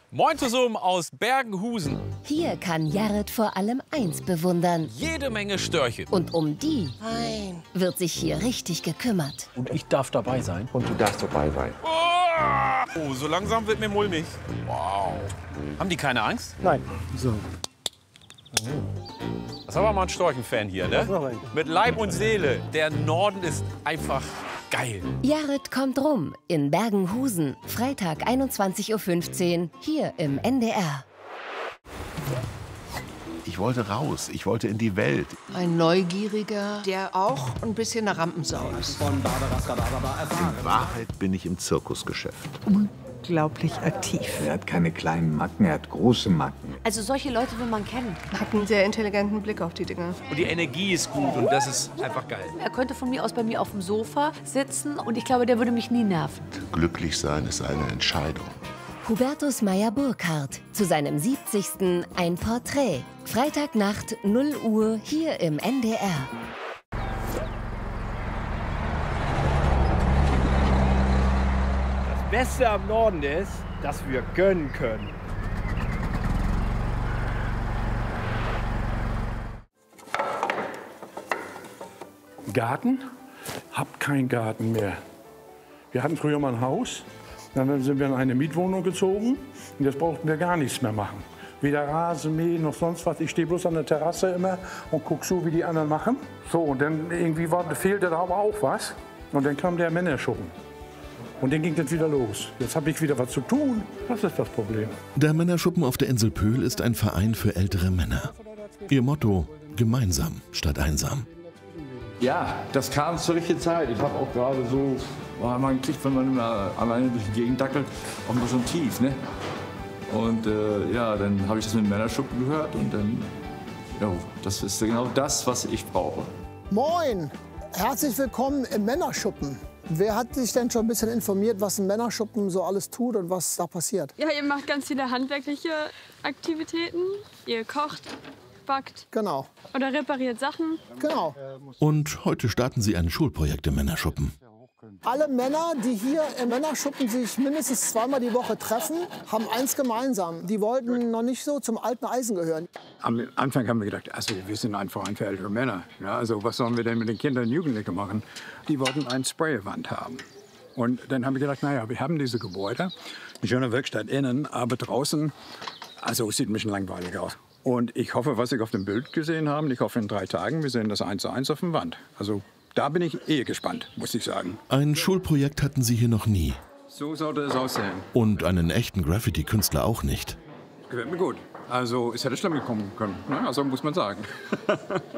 Moin zusammen aus Bergenhusen. Hier kann Jared vor allem eins bewundern. Jede Menge Störche. Und um die wird sich hier richtig gekümmert. Und ich darf dabei sein. Und du darfst dabei sein. Oh, so langsam wird mir mulmig. Wow. Haben die keine Angst? Nein. So. Das ist aber mal ein Storchenfan hier, ne? Mit Leib und Seele. Der Norden ist einfach geil. Jared kommt rum in Bergenhusen. Freitag 21:15 Uhr hier im NDR. Ich wollte raus, ich wollte in die Welt. Ein Neugieriger, der auch ein bisschen eine Rampensau ist. In Wahrheit bin ich im Zirkusgeschäft. Unglaublich aktiv. Er hat keine kleinen Macken, er hat große Macken. Also solche Leute will man kennen. Hat einen sehr intelligenten Blick auf die Dinge. Und die Energie ist gut und das ist einfach geil. Er könnte von mir aus bei mir auf dem Sofa sitzen und ich glaube, der würde mich nie nerven. Glücklich sein ist eine Entscheidung. Hubertus Meyer-Burkhardt zu seinem 70. ein Porträt. Freitagnacht 0 Uhr hier im NDR. Das Beste am Norden ist, dass wir gönnen können. Garten? Hab keinen Garten mehr. Wir hatten früher mal ein Haus, dann sind wir in eine Mietwohnung gezogen und jetzt brauchten wir gar nichts mehr machen. Weder Rasen mähen noch sonst was. Ich stehe bloß an der Terrasse immer und gucke so, wie die anderen machen. So, und dann irgendwie fehlte da aber auch was. Und dann kam der Männerschuppen. Und dann ging das wieder los. Jetzt habe ich wieder was zu tun. Das ist das Problem. Der Männerschuppen auf der Insel Pöhl ist ein Verein für ältere Männer. Ihr Motto: gemeinsam statt einsam. Ja, das kam zur richtigen Zeit. Ich habe auch gerade so, man kriegt, wenn man immer alleine durch die Gegend dackelt, auch mal so ein Tief, ne? Und ja, dann habe ich das mit dem Männerschuppen gehört und dann, ja, das ist genau das, was ich brauche. Moin, herzlich willkommen im Männerschuppen. Wer hat sich denn schon ein bisschen informiert, was ein Männerschuppen so alles tut und was da passiert? Ja, ihr macht ganz viele handwerkliche Aktivitäten. Ihr kocht, backt. Genau. Oder repariert Sachen. Genau. Und heute starten sie ein Schulprojekt im Männerschuppen. Alle Männer, die hier im Männerschuppen sich mindestens zweimal die Woche treffen, haben eins gemeinsam. Die wollten noch nicht so zum alten Eisen gehören. Am Anfang haben wir gedacht, also wir sind ein Verein für ältere Männer. Ja, also was sollen wir denn mit den Kindern und Jugendlichen machen? Die wollten eine Spraywand haben. Und dann haben wir gedacht, naja, wir haben diese Gebäude, eine schöne Werkstatt innen, aber draußen, also es sieht ein bisschen langweilig aus. Und ich hoffe, was ich auf dem Bild gesehen habe, ich hoffe in 3 Tagen, wir sehen das 1:1 auf der Wand. Also da bin ich gespannt, muss ich sagen. Ein Schulprojekt hatten sie hier noch nie. So sollte es aussehen. Und einen echten Graffiti-Künstler auch nicht. Gefällt mir gut. Also es hätte schlimmer kommen können, ne? Also muss man sagen.